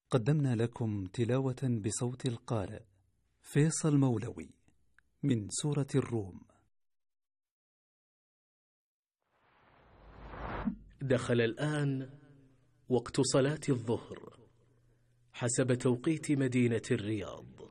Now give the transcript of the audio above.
قدمنا لكم تلاوة بصوت القارئ فيصل مولوي من سورة الروم. دخل الآن وقت صلاة الظهر حسب توقيت مدينة الرياض.